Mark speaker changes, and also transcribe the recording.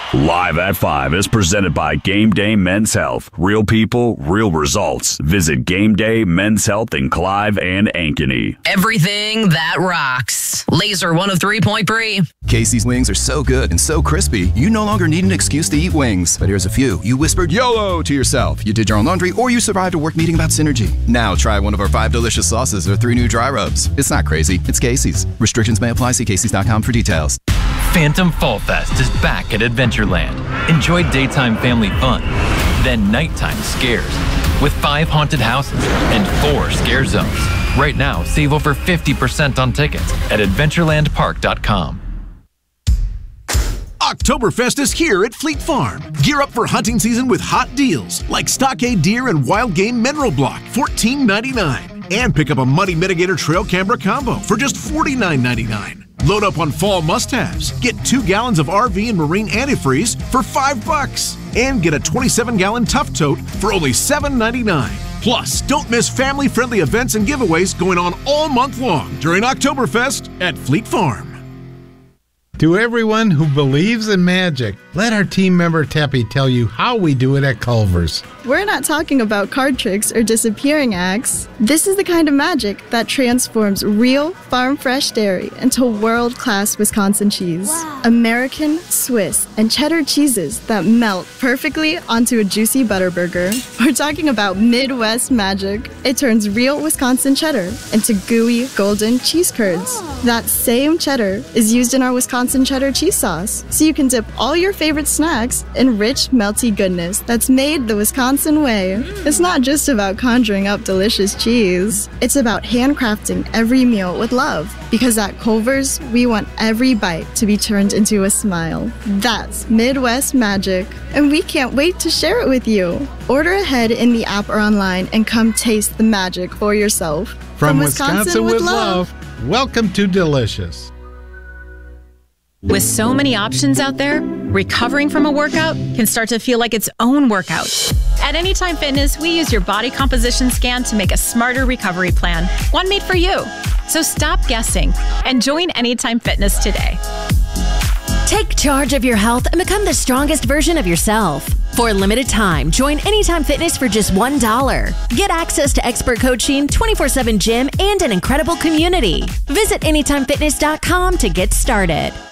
Speaker 1: Live at 5 is presented by Game Day Men's Health. Real people, real results. Visit Game Day Men's Health in Clive and Ankeny.
Speaker 2: Everything that rocks. Laser 103.3.
Speaker 3: Casey's wings are so good and so crispy, you no longer need an excuse to eat wings. But here's a few. You whispered YOLO to yourself. You did your own laundry, or you survived a work meeting about synergy. Now try one of our 5 delicious sauces or 3 new dry rubs. It's not crazy. It's Casey's. Restrictions may apply. See Casey's.com for details.
Speaker 4: Phantom Fall Fest is back at Adventureland. Enjoy daytime family fun, then nighttime scares with 5 haunted houses and 4 scare zones. Right now, save over 50% on tickets at adventurelandpark.com.
Speaker 5: Oktoberfest is here at Fleet Farm. Gear up for hunting season with hot deals like Stockade Deer and Wild Game Mineral Block, $14.99. And pick up a Muddy Mitigator Trail Camera Combo for just $49.99. Load up on fall must-haves. Get 2 gallons of RV and marine antifreeze for $5. And get a 27-gallon Tough Tote for only $7.99. Plus, don't miss family-friendly events and giveaways going on all month long during Oktoberfest at Fleet Farm.
Speaker 6: To everyone who believes in magic, let our team member Teppy tell you how we do it at Culver's.
Speaker 7: We're not talking about card tricks or disappearing acts. This is the kind of magic that transforms real farm-fresh dairy into world-class Wisconsin cheese. Wow. American, Swiss, and cheddar cheeses that melt perfectly onto a juicy butter burger. We're talking about Midwest magic. It turns real Wisconsin cheddar into gooey, golden cheese curds. That same cheddar is used in our Wisconsin cheddar cheese sauce, so you can dip all your favorite snacks in rich, melty goodness that's made the Wisconsin way. It's not just about conjuring up delicious cheese. It's about handcrafting every meal with love. Because at Culver's, we want every bite to be turned into a smile. That's Midwest magic, and we can't wait to share it with you. Order ahead in the app or online and come taste the magic for yourself.
Speaker 6: From Wisconsin with love, welcome to Delicious.
Speaker 8: With so many options out there, recovering from a workout can start to feel like its own workout. At Anytime Fitness, we use your body composition scan to make a smarter recovery plan, one made for you. So stop guessing and join Anytime Fitness today.
Speaker 9: Take charge of your health and become the strongest version of yourself. For a limited time, join Anytime Fitness for just $1. Get access to expert coaching, 24/7 gym, and an incredible community. Visit AnytimeFitness.com to get started.